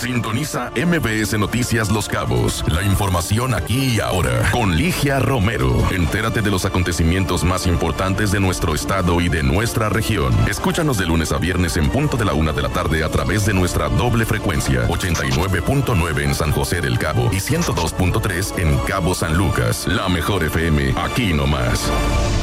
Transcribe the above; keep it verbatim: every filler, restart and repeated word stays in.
Sintoniza M B S Noticias Los Cabos. La información aquí y ahora. Con Ligia Romero. Entérate de los acontecimientos más importantes de nuestro estado y de nuestra región. Escúchanos de lunes a viernes en punto de la una de la tarde a través de nuestra doble frecuencia. ochenta y nueve punto nueve en San José del Cabo y ciento dos punto tres en Cabo San Lucas. La mejor F M, aquí nomás.